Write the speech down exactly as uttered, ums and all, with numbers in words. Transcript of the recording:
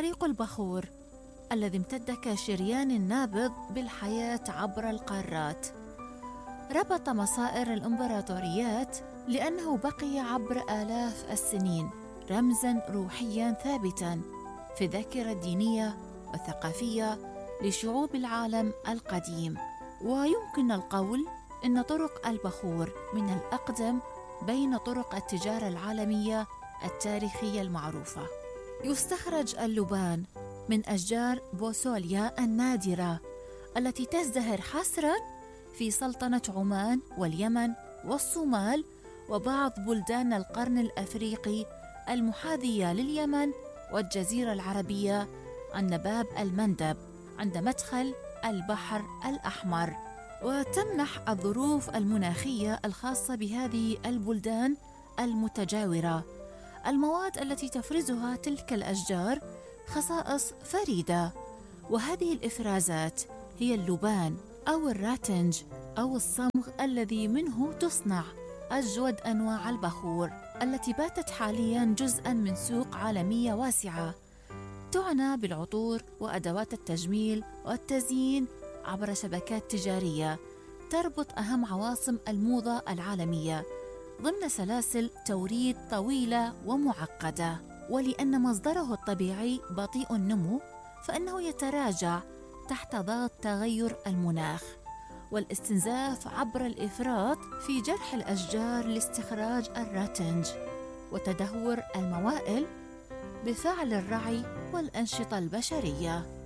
طريق البخور الذي امتد كشريان نابض بالحياة عبر القارات، ربط مصائر الإمبراطوريات لأنه بقي عبر آلاف السنين رمزاً روحياً ثابتاً في الذاكرة الدينية والثقافية لشعوب العالم القديم. ويمكن القول إن طرق البخور من الأقدم بين طرق التجارة العالمية التاريخية المعروفة. يستخرج اللبان من أشجار بوسوليا النادرة التي تزدهر حصراً في سلطنة عمان واليمن والصومال وبعض بلدان القرن الأفريقي المحاذية لليمن والجزيرة العربية عند باب المندب عند مدخل البحر الأحمر. وتمنح الظروف المناخية الخاصة بهذه البلدان المتجاورة المواد التي تفرزها تلك الأشجار خصائص فريدة، وهذه الإفرازات هي اللبان أو الراتنج أو الصمغ الذي منه تصنع أجود أنواع البخور التي باتت حالياً جزءاً من سوق عالمية واسعة تعنى بالعطور وأدوات التجميل والتزيين عبر شبكات تجارية تربط أهم عواصم الموضة العالمية ضمن سلاسل توريد طويلة ومعقدة. ولأن مصدره الطبيعي بطيء النمو فإنه يتراجع تحت ضغط تغير المناخ والاستنزاف عبر الإفراط في جرح الأشجار لاستخراج الراتنج وتدهور الموائل بفعل الرعي والأنشطة البشرية.